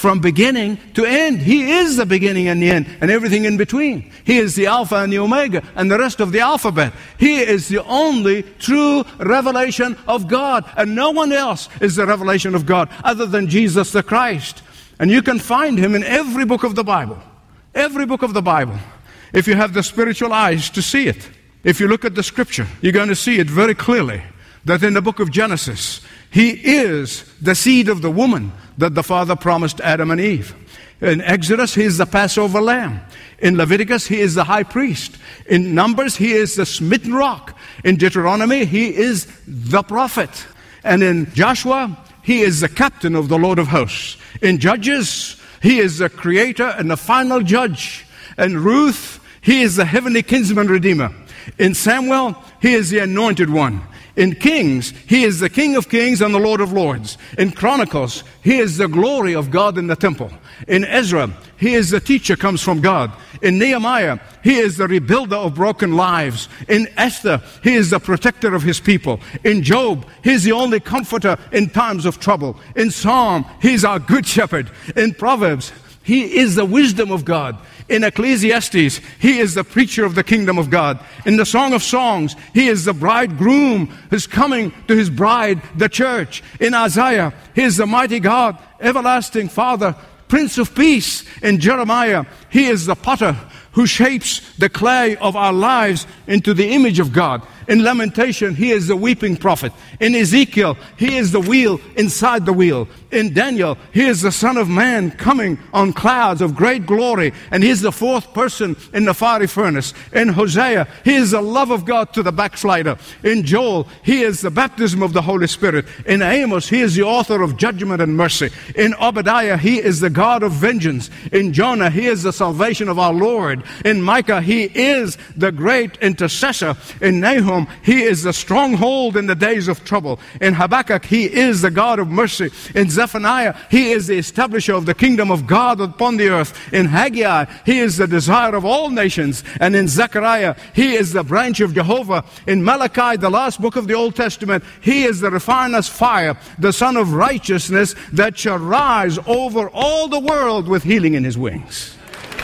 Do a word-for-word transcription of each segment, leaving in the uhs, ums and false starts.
from beginning to end. He is the beginning and the end and everything in between. He is the Alpha and the Omega and the rest of the alphabet. He is the only true revelation of God, and no one else is the revelation of God other than Jesus the Christ. And you can find Him in every book of the Bible. Every book of the Bible. If you have the spiritual eyes to see it. If you look at the Scripture, you're going to see it very clearly that in the book of Genesis, He is the seed of the woman that the Father promised Adam and Eve. In Exodus, He is the Passover lamb. In Leviticus, He is the high priest. In Numbers, He is the smitten rock. In Deuteronomy, He is the prophet. And in Joshua, He is the captain of the Lord of hosts. In Judges, He is the creator and the final judge. In Ruth, He is the heavenly kinsman redeemer. In Samuel, He is the anointed one. In Kings, He is the King of kings and the Lord of lords. In Chronicles, He is the glory of God in the temple. In Ezra, He is the teacher comes from God. In Nehemiah, He is the rebuilder of broken lives. In Esther, He is the protector of His people. In Job, He is the only comforter in times of trouble. In Psalm, He is our good shepherd. In Proverbs, He is the wisdom of God. In Ecclesiastes, He is the preacher of the kingdom of God. In the Song of Songs, He is the bridegroom who's coming to His bride, the church. In Isaiah, He is the mighty God, everlasting Father, Prince of Peace. In Jeremiah, He is the potter who shapes the clay of our lives into the image of God. In Lamentation, He is the weeping prophet. In Ezekiel, He is the wheel inside the wheel. In Daniel, He is the Son of Man coming on clouds of great glory, and He is the fourth person in the fiery furnace. In Hosea, He is the love of God to the backslider. In Joel, He is the baptism of the Holy Spirit. In Amos, He is the author of judgment and mercy. In Obadiah, He is the God of vengeance. In Jonah, He is the salvation of our Lord. In Micah, He is the great intercessor. In Nahum, He is the stronghold in the days of trouble. In Habakkuk, He is the God of mercy. In Zephaniah, He is the establisher of the kingdom of God upon the earth. In Haggai, He is the desire of all nations. And in Zechariah, He is the branch of Jehovah. In Malachi, the last book of the Old Testament, He is the refiner's fire, the Son of righteousness that shall rise over all the world with healing in His wings.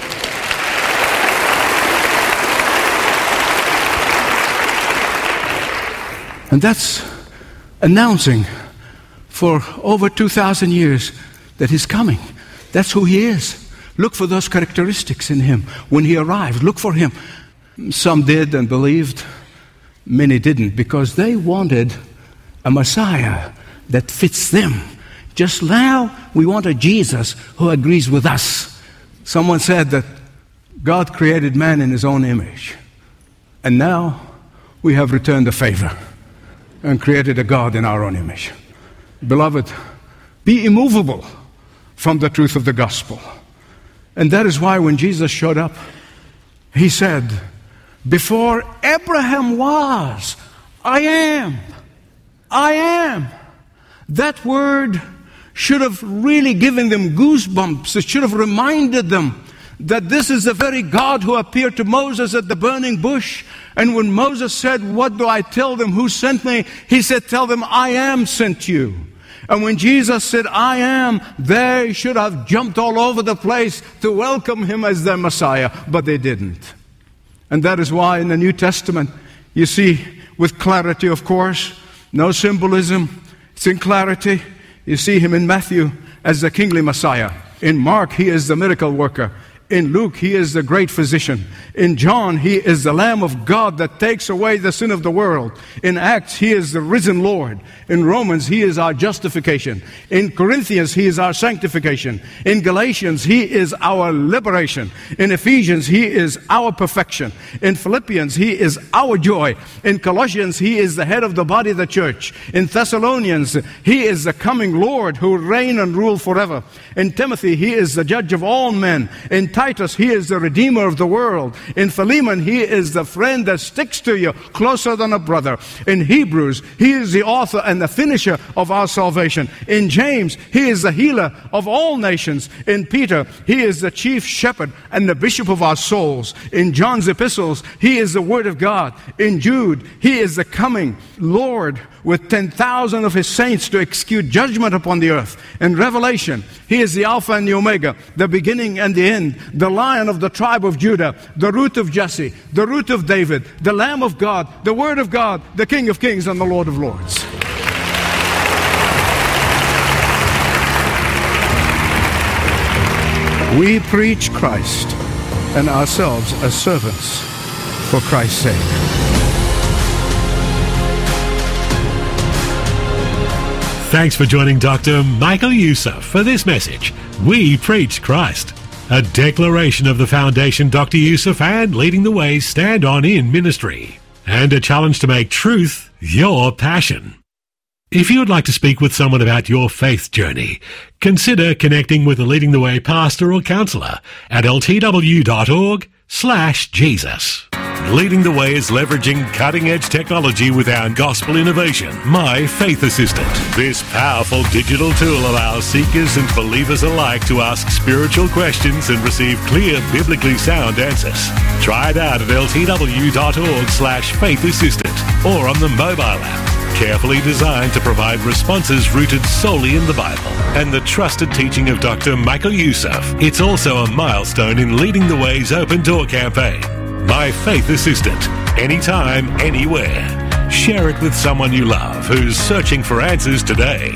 And that's announcing for over two thousand years that He's coming. That's who He is. Look for those characteristics in Him. When He arrived, look for Him. Some did and believed. Many didn't, because they wanted a Messiah that fits them. Just now, we want a Jesus who agrees with us. Someone said that God created man in His own image. And now, we have returned the favor and created a God in our own image. Beloved, be immovable from the truth of the gospel. And that is why when Jesus showed up, He said, before Abraham was, I am. I am. That word should have really given them goosebumps. It should have reminded them that this is the very God who appeared to Moses at the burning bush. And when Moses said, what do I tell them? Who sent me? He said, tell them I am sent you. And when Jesus said, I am, they should have jumped all over the place to welcome Him as their Messiah. But they didn't. And that is why in the New Testament, you see, with clarity, of course, no symbolism. It's in clarity. You see Him in Matthew as the kingly Messiah. In Mark, He is the miracle worker. In Luke, He is the great physician. In John, He is the Lamb of God that takes away the sin of the world. In Acts, He is the risen Lord. In Romans, He is our justification. In Corinthians, He is our sanctification. In Galatians, He is our liberation. In Ephesians, He is our perfection. In Philippians, He is our joy. In Colossians, He is the head of the body of the church. In Thessalonians, He is the coming Lord who will reign and rule forever. In Timothy, He is the judge of all men. In Titus, He is the Redeemer of the world. In Philemon, He is the friend that sticks to you closer than a brother. In Hebrews, He is the author and the finisher of our salvation. In James, He is the healer of all nations. In Peter, He is the chief shepherd and the bishop of our souls. In John's epistles, He is the Word of God. In Jude, He is the coming Lord with ten thousand of his saints to execute judgment upon the earth. In Revelation, he is the Alpha and the Omega, the beginning and the end, the Lion of the tribe of Judah, the root of Jesse, the root of David, the Lamb of God, the Word of God, the King of kings and the Lord of lords. We preach Christ and ourselves as servants for Christ's sake. Thanks for joining Doctor Michael Youssef for this message. We preach Christ, a declaration of the foundation Doctor Youssef and Leading the Way stand on in ministry, and a challenge to make truth your passion. If you would like to speak with someone about your faith journey, consider connecting with a Leading the Way pastor or counselor at l t w dot org slash Jesus. Leading the Way is leveraging cutting-edge technology with our gospel innovation, My Faith Assistant. This powerful digital tool allows seekers and believers alike to ask spiritual questions and receive clear, biblically sound answers. Try it out at l t w dot org slash faith assistant or on the mobile app. Carefully designed to provide responses rooted solely in the Bible and the trusted teaching of Doctor Michael Youssef. It's also a milestone in Leading the Way's Open Door campaign. My Faith Assistant. Anytime, anywhere. Share it with someone you love who's searching for answers today.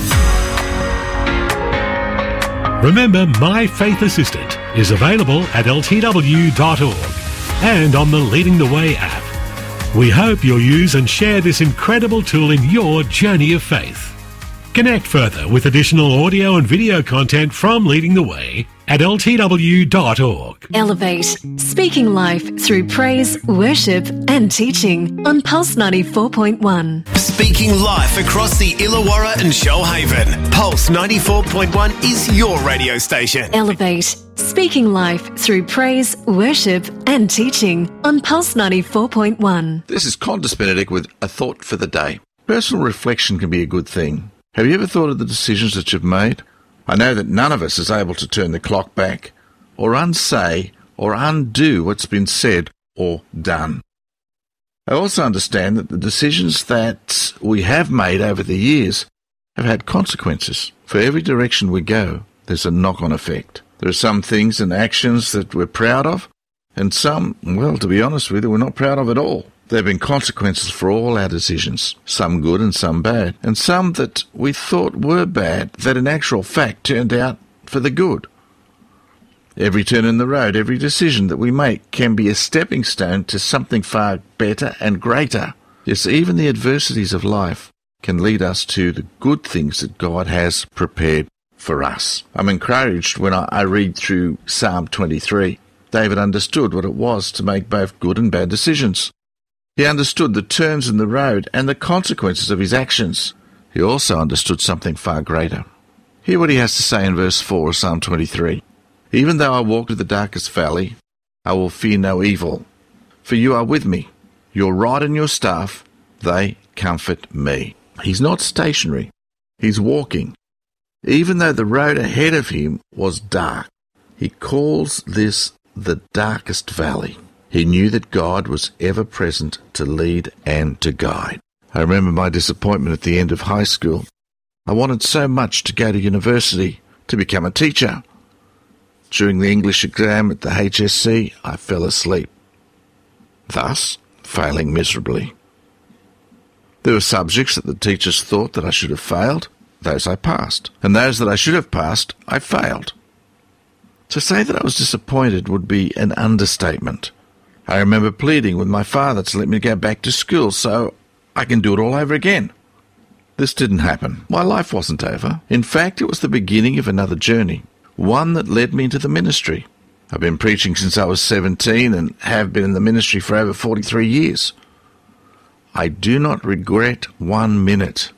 Remember, My Faith Assistant is available at l t w dot org and on the Leading the Way app. We hope you'll use and share this incredible tool in your journey of faith. Connect further with additional audio and video content from Leading the Way at l t w dot org. Elevate, speaking life through praise, worship and teaching on Pulse ninety-four point one. Speaking life across the Illawarra and Shoalhaven. Pulse ninety-four point one is your radio station. Elevate, speaking life through praise, worship and teaching on Pulse ninety-four point one. This is Qantas Benedict with a thought for the day. Personal reflection can be a good thing. Have you ever thought of the decisions that you've made? I know that none of us is able to turn the clock back or unsay or undo what's been said or done. I also understand that the decisions that we have made over the years have had consequences. For every direction we go, there's a knock-on effect. There are some things and actions that we're proud of, and some, well, to be honest with you, we're not proud of at all. There have been consequences for all our decisions, some good and some bad, and some that we thought were bad that in actual fact turned out for the good. Every turn in the road, every decision that we make can be a stepping stone to something far better and greater. Yes, even the adversities of life can lead us to the good things that God has prepared for us. I'm encouraged when I, I read through Psalm twenty-three. David understood what it was to make both good and bad decisions. He understood the turns in the road and the consequences of his actions. He also understood something far greater. Hear what he has to say in verse four of Psalm twenty-three. Even though I walk through the darkest valley, I will fear no evil, for you are with me. Your rod and your staff, they comfort me. He's not stationary. He's walking. Even though the road ahead of him was dark, he calls this the darkest valley. He knew that God was ever present to lead and to guide. I remember my disappointment at the end of high school. I wanted so much to go to university, to become a teacher. During the English exam at the H S C, I fell asleep, thus failing miserably. There were subjects that the teachers thought that I should have failed. Those I passed. And those that I should have passed, I failed. To say that I was disappointed would be an understatement. I remember pleading with my father to let me go back to school so I can do it all over again. This didn't happen. My life wasn't over. In fact, it was the beginning of another journey, one that led me into the ministry. I've been preaching since I was seventeen and have been in the ministry for over forty-three years. I do not regret one minute.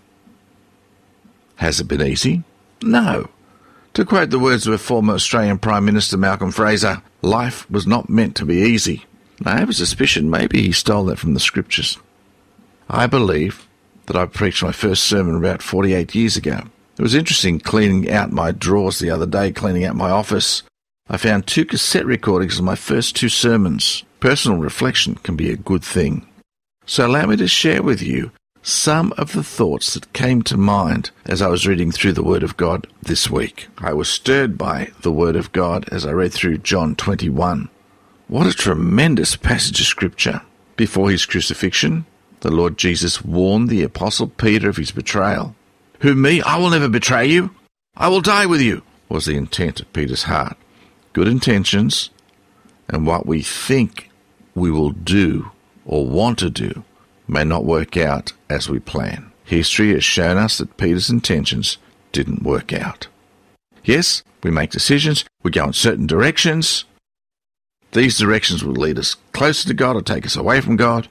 Has it been easy? No. To quote the words of a former Australian Prime Minister Malcolm Fraser, life was not meant to be easy. I have a suspicion maybe he stole that from the scriptures. I believe that I preached my first sermon about forty-eight years ago. It was interesting cleaning out my drawers the other day, cleaning out my office. I found two cassette recordings of my first two sermons. Personal reflection can be a good thing. So allow me to share with you some of the thoughts that came to mind as I was reading through the Word of God this week. I was stirred by the Word of God as I read through John twenty-one. What a tremendous passage of Scripture. Before his crucifixion, the Lord Jesus warned the Apostle Peter of his betrayal. Who, me? I will never betray you. I will die with you, was the intent of Peter's heart. Good intentions and what we think we will do or want to do may not work out as we plan. History has shown us that Peter's intentions didn't work out. Yes, we make decisions, we go in certain directions. These directions will lead us closer to God or take us away from God.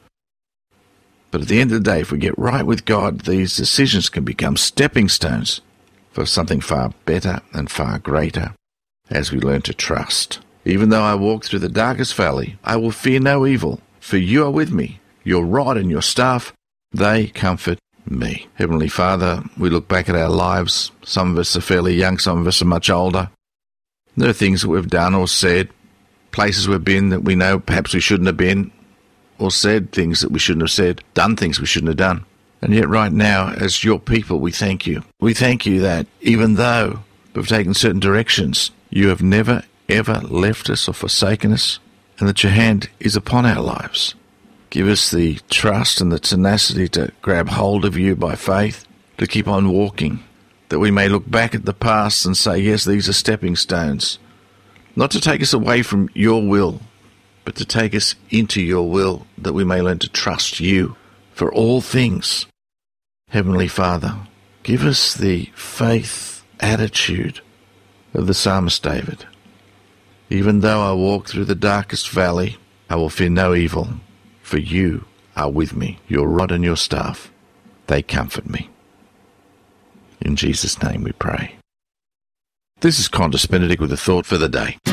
But at the end of the day, if we get right with God, these decisions can become stepping stones for something far better and far greater as we learn to trust. Even though I walk through the darkest valley, I will fear no evil, for you are with me. Your rod and your staff, they comfort me. Heavenly Father, we look back at our lives. Some of us are fairly young, some of us are much older. There are things that we've done or said, places we've been that we know perhaps we shouldn't have been, or said things that we shouldn't have said, done things we shouldn't have done. And yet right now, as your people, we thank you. We thank you that even though we've taken certain directions, you have never, ever left us or forsaken us, and that your hand is upon our lives. Give us the trust and the tenacity to grab hold of you by faith, to keep on walking, that we may look back at the past and say, yes, these are stepping stones, not to take us away from your will, but to take us into your will, that we may learn to trust you for all things. Heavenly Father, give us the faith attitude of the psalmist David. Even though I walk through the darkest valley, I will fear no evil, for you are with me. Your rod and your staff, they comfort me. In Jesus' name we pray. This is Qantas Benedict with a thought for the day.